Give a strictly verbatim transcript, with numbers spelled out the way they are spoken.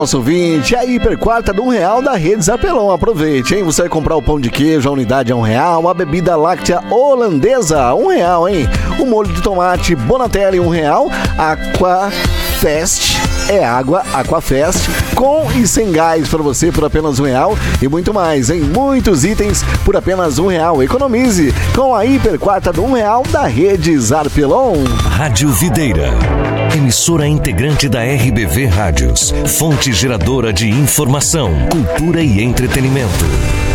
Nosso ouvinte, a hiper quarta de um real da Rede Zapelão. Aproveite, hein? Você vai comprar o pão de queijo, a unidade é um real. A bebida láctea holandesa, um real, hein? O molho de tomate Bonatelli, um real. Aquafest, é água, Aquafest, com e sem gás para você por apenas um real. E muito mais, hein? Muitos itens por apenas um real. Economize com a hiper quarta de um real da Rede Zapelão. Rádio Videira, emissora integrante da R B V Rádios, fonte geradora de informação, cultura e entretenimento.